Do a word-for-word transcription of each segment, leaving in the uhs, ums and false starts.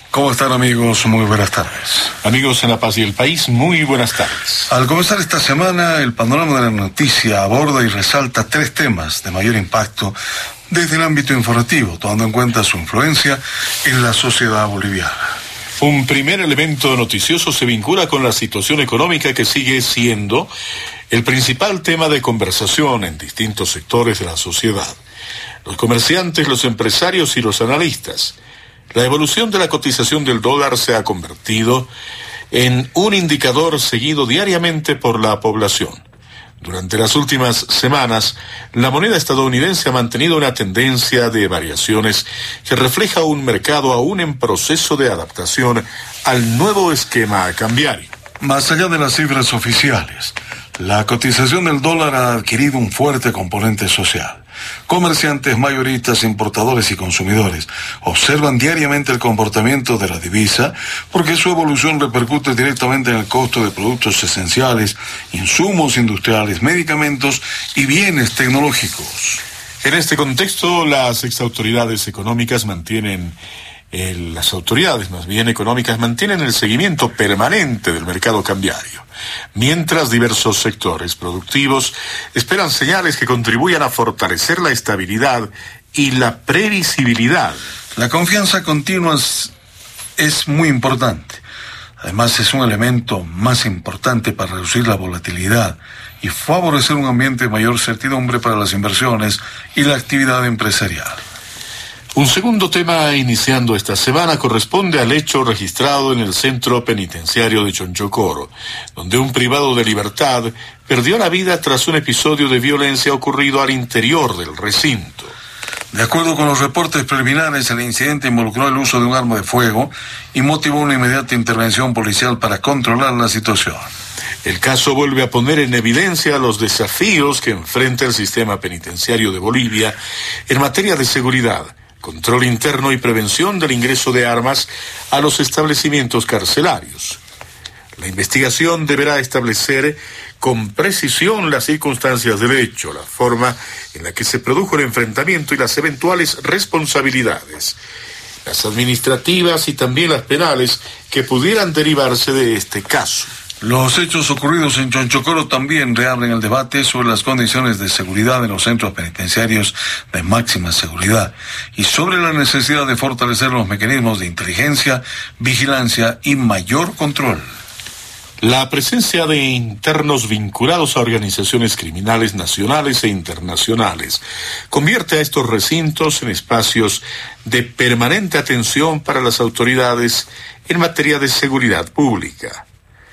¿Cómo están, amigos? Muy buenas tardes. Amigos en La Paz y el País, muy buenas tardes. Al comenzar esta semana, el panorama de la noticia aborda y resalta tres temas de mayor impacto desde el ámbito informativo, tomando en cuenta su influencia en la sociedad boliviana. Un primer elemento noticioso se vincula con la situación económica que sigue siendo el principal tema de conversación en distintos sectores de la sociedad. Los comerciantes, los empresarios y los analistas. La evolución de la cotización del dólar se ha convertido en un indicador seguido diariamente por la población. Durante las últimas semanas, la moneda estadounidense ha mantenido una tendencia de variaciones que refleja un mercado aún en proceso de adaptación al nuevo esquema cambiario. Más allá de las cifras oficiales, la cotización del dólar ha adquirido un fuerte componente social. Comerciantes, mayoristas, importadores y consumidores observan diariamente el comportamiento de la divisa porque su evolución repercute directamente en el costo de productos esenciales, insumos industriales, medicamentos y bienes tecnológicos. En este contexto, las exautoridades económicas mantienen El, las autoridades más bien económicas mantienen el seguimiento permanente del mercado cambiario, mientras diversos sectores productivos esperan señales que contribuyan a fortalecer la estabilidad y la previsibilidad. La confianza continua es, es muy importante. Además, es un elemento más importante para reducir la volatilidad y favorecer un ambiente de mayor certidumbre para las inversiones y la actividad empresarial. Un segundo tema iniciando esta semana corresponde al hecho registrado en el centro penitenciario de Chonchocoro, donde un privado de libertad perdió la vida tras un episodio de violencia ocurrido al interior del recinto. De acuerdo con los reportes preliminares, el incidente involucró el uso de un arma de fuego y motivó una inmediata intervención policial para controlar la situación. El caso vuelve a poner en evidencia los desafíos que enfrenta el sistema penitenciario de Bolivia en materia de seguridad, control interno y prevención del ingreso de armas a los establecimientos carcelarios. La investigación deberá establecer con precisión las circunstancias del hecho, la forma en la que se produjo el enfrentamiento y las eventuales responsabilidades, las administrativas y también las penales que pudieran derivarse de este caso. Los hechos ocurridos en Chonchocoro también reabren el debate sobre las condiciones de seguridad en los centros penitenciarios de máxima seguridad y sobre la necesidad de fortalecer los mecanismos de inteligencia, vigilancia y mayor control. La presencia de internos vinculados a organizaciones criminales nacionales e internacionales convierte a estos recintos en espacios de permanente atención para las autoridades en materia de seguridad pública.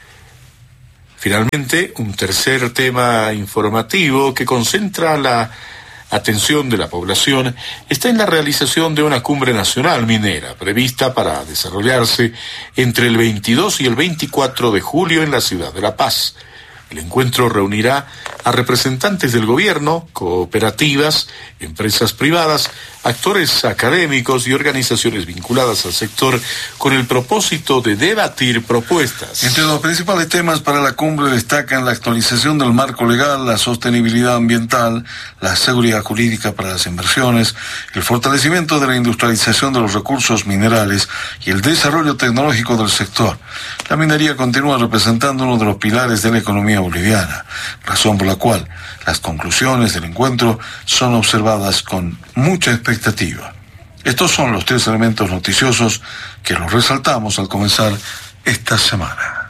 Finalmente, un tercer tema informativo que concentra la atención de la población está en la realización de una cumbre nacional minera prevista para desarrollarse entre el veintidós y el veinticuatro de julio en la ciudad de La Paz. El encuentro reunirá a representantes del gobierno, cooperativas, empresas privadas, actores académicos y organizaciones vinculadas al sector con el propósito de debatir propuestas. Entre los principales temas para la cumbre destacan la actualización del marco legal, la sostenibilidad ambiental, la seguridad jurídica para las inversiones, el fortalecimiento de la industrialización de los recursos minerales y el desarrollo tecnológico del sector. La minería continúa representando uno de los pilares de la economía boliviana, razón por la cual las conclusiones del encuentro son observadas con mucha expectativa. Estos son los tres elementos noticiosos que los resaltamos al comenzar esta semana.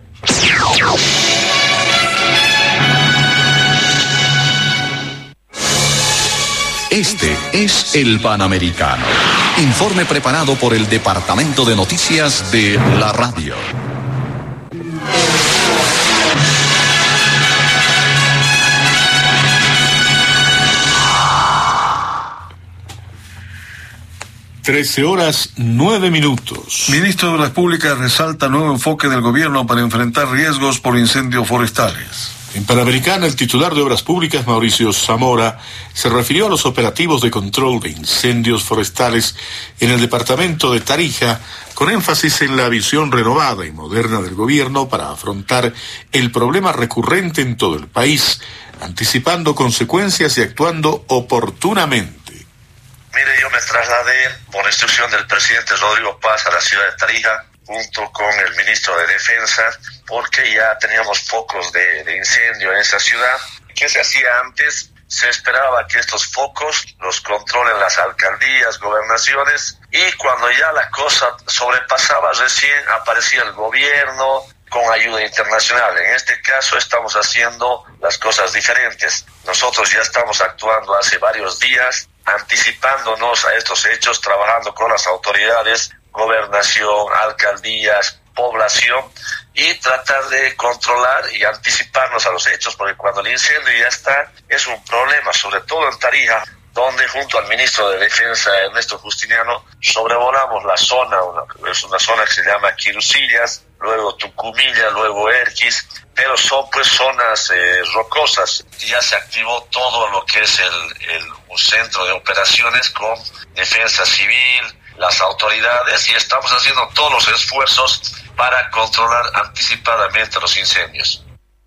Este es el Panamericano. Informe preparado por el Departamento de Noticias de la Radio. Trece horas, nueve minutos. Ministro de Obras Públicas resalta nuevo enfoque del gobierno para enfrentar riesgos por incendios forestales. En Panamericana, el titular de Obras Públicas, Mauricio Zamora, se refirió a los operativos de control de incendios forestales en el departamento de Tarija, con énfasis en la visión renovada y moderna del gobierno para afrontar el problema recurrente en todo el país, anticipando consecuencias y actuando oportunamente. Mire, yo me trasladé por instrucción del presidente Rodrigo Paz a la ciudad de Tarija, junto con el ministro de Defensa, porque ya teníamos focos de, de incendio en esa ciudad. ¿Qué se hacía antes? Se esperaba que estos focos los controlen las alcaldías, gobernaciones, y cuando ya la cosa sobrepasaba, recién aparecía el gobierno con ayuda internacional. En este caso estamos haciendo las cosas diferentes. Nosotros ya estamos actuando hace varios días, anticipándonos a estos hechos, trabajando con las autoridades, gobernación, alcaldías, población, y tratar de controlar y anticiparnos a los hechos, porque cuando el incendio ya está, es un problema, sobre todo en Tarija, donde junto al ministro de Defensa, Ernesto Justiniano, sobrevolamos la zona, una, es una zona que se llama Quirusillas, luego Tucumilla, luego Erquis, pero son pues zonas eh, rocosas. Ya se activó todo lo que es el, el un centro de operaciones con defensa civil, las autoridades, y estamos haciendo todos los esfuerzos para controlar anticipadamente los incendios.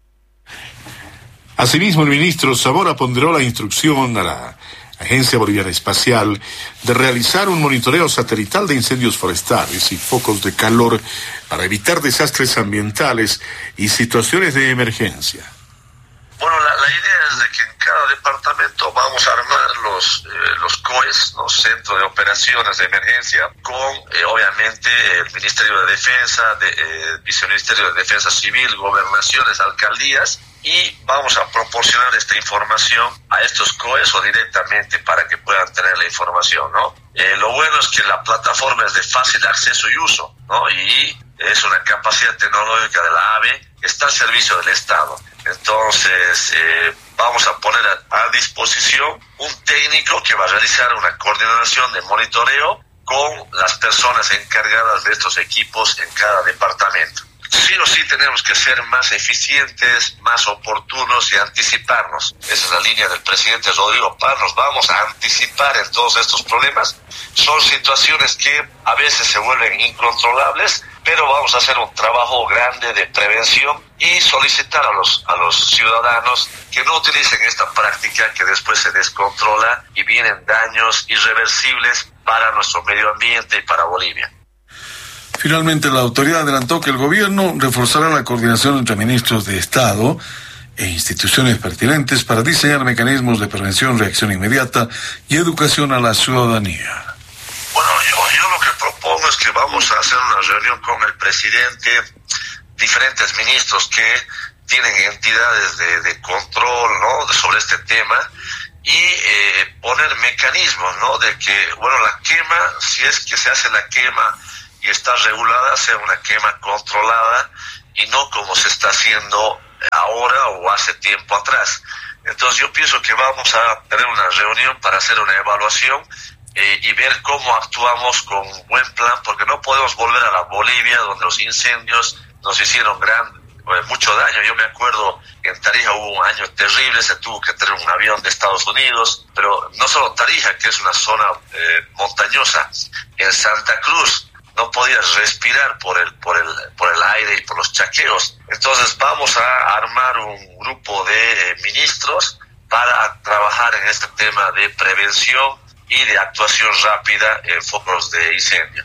Asimismo, el ministro Zamora ponderó la instrucción a la Agencia Boliviana Espacial de realizar un monitoreo satelital de incendios forestales y focos de calor para evitar desastres ambientales y situaciones de emergencia. Bueno, la, la idea es de que en cada departamento vamos a armar los, eh, los C O E S, los Centros de Operaciones de Emergencia, con eh, obviamente el Ministerio de Defensa, de, eh, Viceministerio de Defensa Civil, gobernaciones, alcaldías, y vamos a proporcionar esta información a estos C O E S o directamente para que puedan tener la información, ¿no? Eh, lo bueno es que la plataforma es de fácil acceso y uso, ¿no? Y es una capacidad tecnológica de la A V E que está al servicio del Estado. Entonces, eh, vamos a poner a, a disposición un técnico que va a realizar una coordinación de monitoreo con las personas encargadas de estos equipos en cada departamento. Sí o sí tenemos que ser más eficientes, más oportunos y anticiparnos. Esa es la línea del presidente Rodrigo Paz. Nos vamos a anticipar en todos estos problemas. Son situaciones que a veces se vuelven incontrolables, pero vamos a hacer un trabajo grande de prevención y solicitar a los, a los ciudadanos que no utilicen esta práctica que después se descontrola y vienen daños irreversibles para nuestro medio ambiente y para Bolivia. Finalmente, la autoridad adelantó que el gobierno reforzará la coordinación entre ministros de Estado e instituciones pertinentes para diseñar mecanismos de prevención, reacción inmediata y educación a la ciudadanía. Bueno, yo, yo lo que propongo es que vamos a hacer una reunión con el presidente, diferentes ministros que tienen entidades de, de control, ¿no?, sobre este tema, y eh, poner mecanismos, ¿no?, de que, bueno, la quema, si es que se hace la quema y está regulada, sea una quema controlada y no como se está haciendo ahora o hace tiempo atrás. Entonces yo pienso que vamos a tener una reunión para hacer una evaluación eh, y ver cómo actuamos con un buen plan, porque no podemos volver a la Bolivia donde los incendios nos hicieron gran, eh, mucho daño. Yo me acuerdo que en Tarija hubo un año terrible, se tuvo que traer un avión de Estados Unidos, pero no solo Tarija, que es una zona eh, montañosa, en Santa Cruz no podías respirar por el, por el, por el aire y por los chaqueos. Entonces vamos a armar un grupo de eh, ministros para trabajar en este tema de prevención y de actuación rápida en focos de incendio.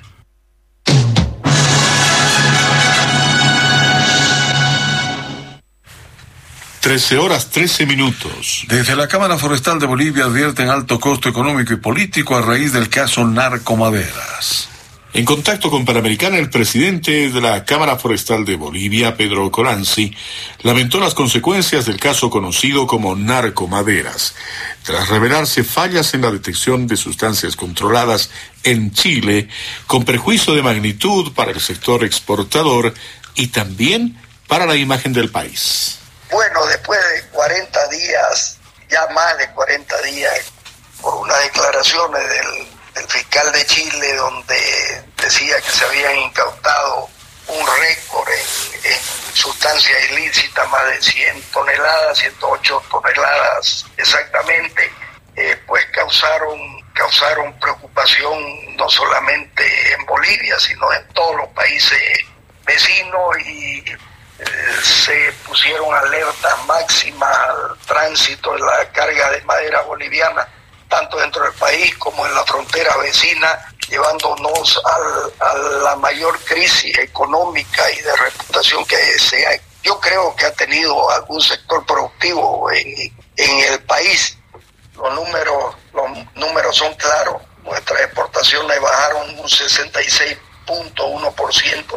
trece horas, trece minutos. Desde la Cámara Forestal de Bolivia advierten alto costo económico y político a raíz del caso Narcomaderas. En contacto con Panamericana, el presidente de la Cámara Forestal de Bolivia, Pedro Colanzi, lamentó las consecuencias del caso conocido como Narcomaderas, tras revelarse fallas en la detección de sustancias controladas en Chile, con perjuicio de magnitud para el sector exportador y también para la imagen del país. Bueno, después de cuarenta días, ya más de cuarenta días, por unas declaraciones del el fiscal de Chile, donde decía que se habían incautado un récord en, en sustancia ilícita, más de cien toneladas, ciento ocho toneladas exactamente, eh, pues causaron, causaron preocupación no solamente en Bolivia, sino en todos los países vecinos, y eh, se pusieron alertas máximas al tránsito de la carga de madera boliviana tanto dentro del país como en la frontera vecina, llevándonos al, a la mayor crisis económica y de reputación que sea. Yo creo que ha tenido algún sector productivo en, en el país. Los números, los números son claros. Nuestras exportaciones bajaron un sesenta y seis punto uno por ciento.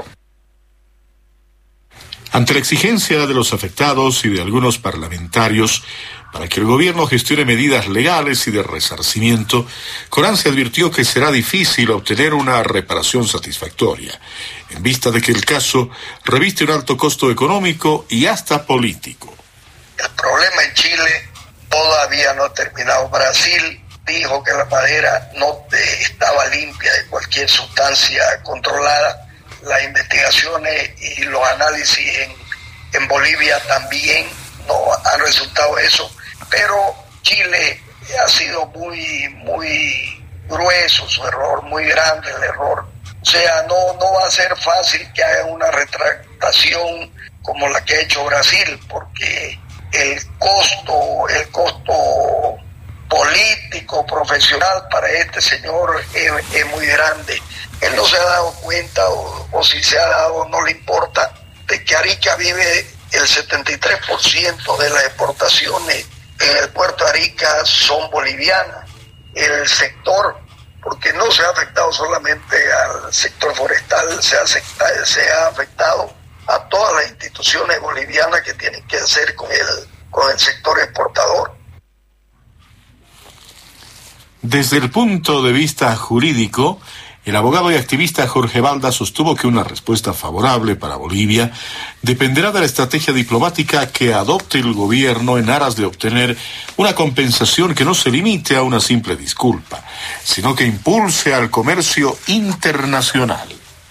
Ante la exigencia de los afectados y de algunos parlamentarios para que el gobierno gestione medidas legales y de resarcimiento, Corán se advirtió que será difícil obtener una reparación satisfactoria, en vista de que el caso reviste un alto costo económico y hasta político. El problema en Chile todavía no ha terminado. Brasil dijo que la madera no estaba limpia de cualquier sustancia controlada. Las investigaciones y los análisis en, en Bolivia también no han resultado eso, pero Chile ha sido muy, muy grueso su error, muy grande el error. O sea, no, no va a ser fácil que haga una retractación como la que ha hecho Brasil, porque el costo, el costo político, profesional para este señor es, es muy grande. Él no se ha dado cuenta, o, o si se ha dado, no le importa, de que Arica vive el setenta y tres por ciento de las exportaciones en el puerto de Arica son bolivianas. El sector, porque no se ha afectado solamente al sector forestal, se ha, se ha afectado a todas las instituciones bolivianas que tienen que hacer con el, con el sector exportador. Desde el punto de vista jurídico, el abogado y activista Jorge Balda sostuvo que una respuesta favorable para Bolivia dependerá de la estrategia diplomática que adopte el gobierno en aras de obtener una compensación que no se limite a una simple disculpa, sino que impulse al comercio internacional.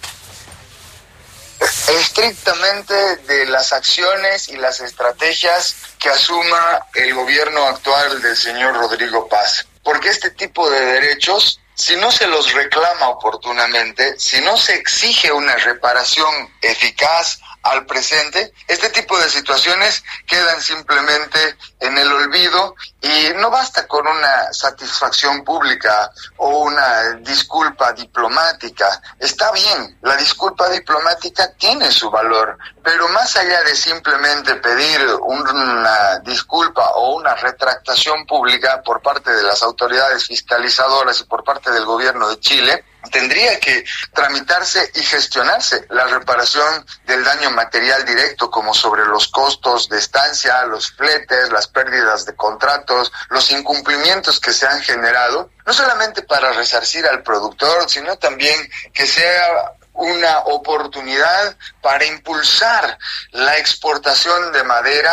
Estrictamente de las acciones y las estrategias que asuma el gobierno actual del señor Rodrigo Paz. Porque este tipo de derechos, si no se los reclama oportunamente, si no se exige una reparación eficaz al presente, este tipo de situaciones quedan simplemente en el olvido y no basta con una satisfacción pública o una disculpa diplomática. Está bien, la disculpa diplomática tiene su valor, pero más allá de simplemente pedir una disculpa o una retractación pública por parte de las autoridades fiscalizadoras y por parte del gobierno de Chile, tendría que tramitarse y gestionarse la reparación del daño material directo, como sobre los costos de estancia, los fletes, las pérdidas de contratos, los incumplimientos que se han generado, no solamente para resarcir al productor, sino también que sea una oportunidad para impulsar la exportación de madera